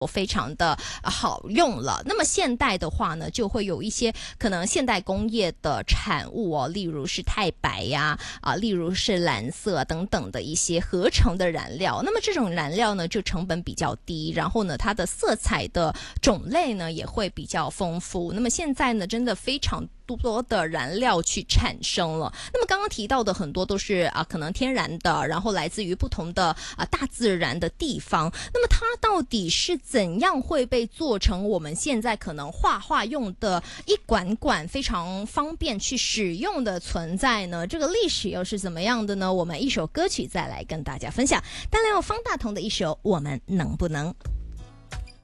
非常的好用了。那么现代的话呢，就会有一些可能现代工业的产物哦，例如是钛白呀例如是蓝色等等的一些合成的燃料。那么这种燃料呢，就成本比较低，然后呢，它的色彩的种类呢也会比较丰富。那么现在呢，真的非常多的燃料去产生了。那么刚刚提到的很多都是可能天然的，然后来自于不同的大自然的地方。那么它到底是怎样会被做成我们现在可能画画用的一管管非常方便去使用的存在呢？这个历史又是怎么样的呢？我们一首歌曲再来跟大家分享，带来有方大同的一首《我们能不能》。